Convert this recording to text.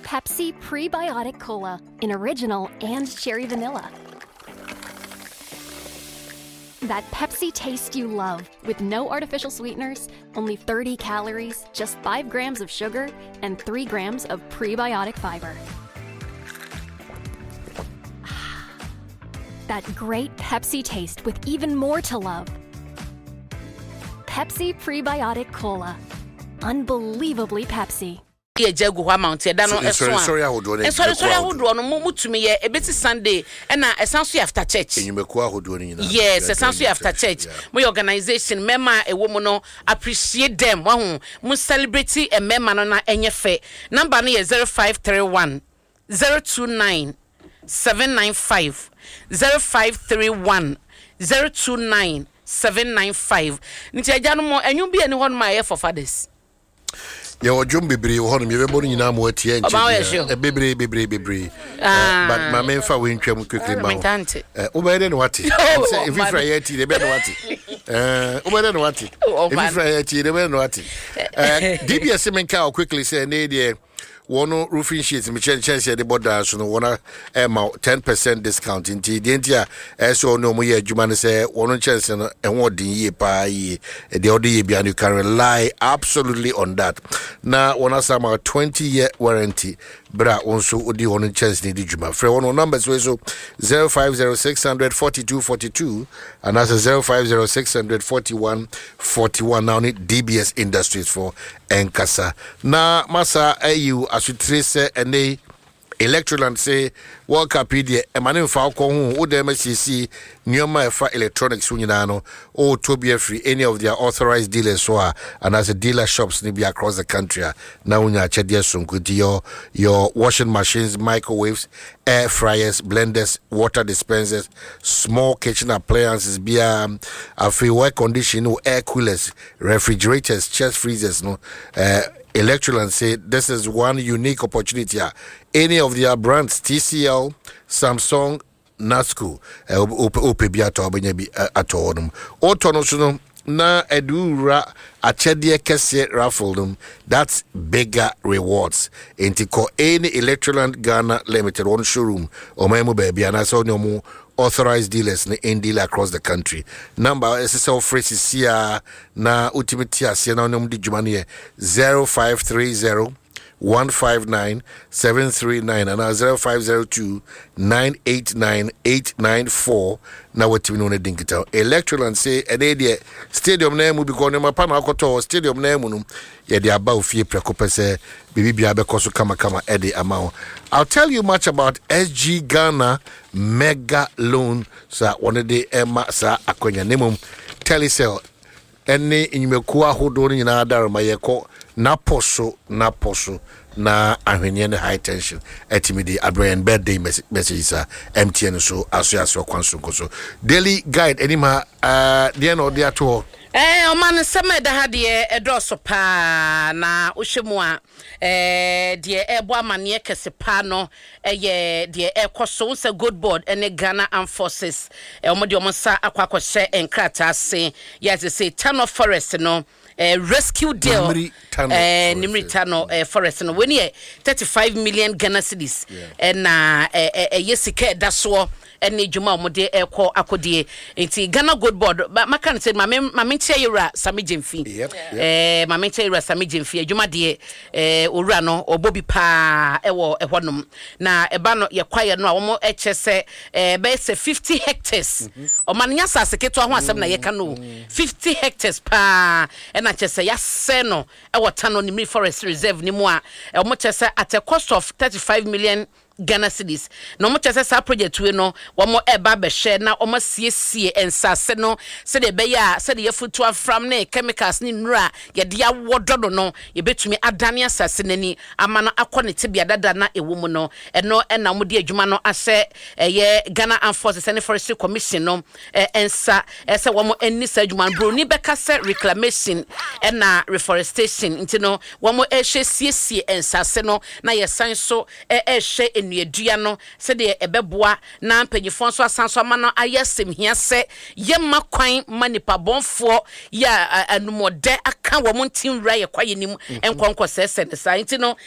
Pepsi Prebiotic Cola in original and cherry vanilla. That Pepsi taste you love, with no artificial sweeteners, only 30 calories, just 5 grams of sugar, and 3 grams of prebiotic fiber. That great Pepsi taste with even more to love. Pepsi Prebiotic Cola. Unbelievably Pepsi. Jagu mounted down on sorry, I would do it. Sorry, I would run to me a bit Sunday and a Sunday after church. You make what doing? Yes, a Sunday after church. My organization, Mema, a woman, appreciate them. One must celebrate a Mema on any fair. Number near 0531 029 795 0531 029 795. Nitiajano, and you'll be anyone my for fathers. Your Jum Bibri, or me, everybody in Amo Tien, a Bibri. But my main for win quickly. Obey than what it. If you fry it, they better what it. Obey than what it. If you fry it, they better what it. DBS Semen Cow quickly said, Nadia. One roofing sheets, Michelle Chelsea, the border, so no one 10% discount in India. As so no more, Juman say, one Chelsea and what the year pie, the other year, you can rely absolutely on that. Now, one has about 20-year warranty. Bra also odi one chance ni dijuma. Free one numbers so 05064242 and that's 05064141 now need DBS Industries for Enkasa. Na masa ayu asutrese ene Electroland say World Cup PD emane fa ko hu o dem CC nyoma efa electronics unyina o to be free any of their authorized dealers so and as a dealer shops ni be across the country na unya chede sunkuti your washing machines, microwaves, air fryers, blenders, water dispensers, small kitchen appliances be a free work condition air coolers, refrigerators, chest freezers no Electroland say this is one unique opportunity. Any of their brands, TCL, Samsung, Nasco, Opebiato, Benyabi at all. Autonomo na edura achedie kese raffle that's bigger rewards. Intiko any Electroland Ghana Limited one showroom or memo baby and I saw no more authorized dealers in dealer across the country. Number SSL phrases here na ultimate tia na nom di jumanie 0530 159 739 and 0502 989 894 na watimi no dinkita Electroland say ede stadium na mu bi ko no mapa na akoto stadium na mu no ye de aba ofie prekopese bibi bia be koso kama ede amount. I'll tell you much about SG Ghana mega loan sa one day Emma sa akonya nemum telecell ene inyimekuwa hodo ni na adar mayeko na poso na ahwenye ne high tension etimidi adwen birthday messages MTN so aso kwanso koso daily guide anima the end of the ato o man sema da ha de edoso pa na ohwemu a de ebo amane kese pa no ye de ekoso se good board ene Ghana Armed Forces omo de omo sa akwakose enkrata ase yes say Tano Forest no rescue deal Nimritano Forest no when ye 35 million Ghana cedis and yesike daso ene djuma omode eko akodie enti Ghana Good Board ma kan say ma menche yura Sami Jemfi ma menche yura Sami Jemfi djuma de owura no obobi pa ewo ehonum na eba no ye kwaye no awomo echese be say 50 hectares o man nya sase keto ho asem na ye ka no 50 hectares pa na chese ya se no ewo Tano Nimri Forest Reserve ni mu a omo chese at a cost of 35 million Ghana cedis. No mo chese sa project we no womo eba be share na omo siesie ensase no se de be ya se de yefutu afram na chemicals ni nura ye de awododo no ye betumi adane asase nani ama no akone tibia dada na ewomu no eno na mo de adwuma no ase ye Ghana Armed Forces and Forestry Commission no ensa ese womo eni sa adwuma bro ni beka se reclamation na reforestation intino womo ehwe siesie ensase no na ye san so ehwe nuadua no se de ebeboa na mpanyifo so asanso ama no ayesem hia se yemma kwan manipa bonfo ya anumode aka wo montin wura ye kwaye nim enkonko sese ne sa ntino